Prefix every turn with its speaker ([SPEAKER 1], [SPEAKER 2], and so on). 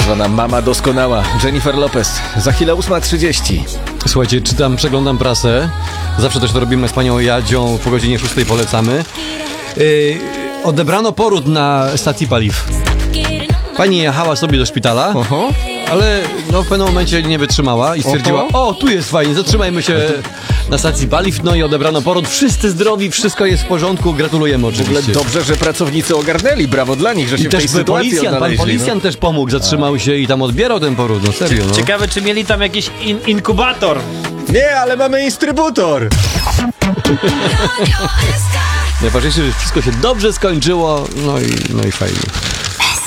[SPEAKER 1] zwana mama doskonała, Jennifer Lopez. Za chwilę 8:30.
[SPEAKER 2] Słuchajcie, przeglądam prasę. Zawsze też to robimy z panią Jadzią. Po godzinie 6 polecamy. Odebrano poród na stacji paliw. Pani jechała sobie do szpitala, ale w pewnym momencie nie wytrzymała i stwierdziła, tu jest fajnie, zatrzymajmy się na stacji paliw, i odebrano poród. Wszyscy zdrowi, wszystko jest w porządku, gratulujemy oczywiście.
[SPEAKER 1] W ogóle dobrze, że pracownicy ogarnęli, brawo dla nich, że się w tej sytuacji
[SPEAKER 2] pan
[SPEAKER 1] odnaleźli.
[SPEAKER 2] policjant też pomógł, zatrzymał się i tam odbierał ten poród, serio.
[SPEAKER 3] Ciekawe, czy mieli tam jakiś inkubator.
[SPEAKER 1] Nie, ale mamy instrybutor.
[SPEAKER 2] Najważniejsze, że wszystko się dobrze skończyło, no i fajnie.